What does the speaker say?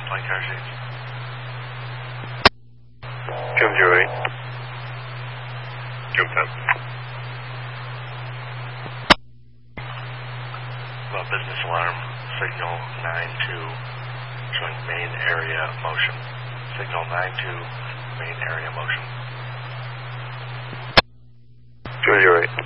flight car sheets. 708. Jump up. Well, business alarm, signal 92, showing main area motion. Signal 92, main area motion. 208.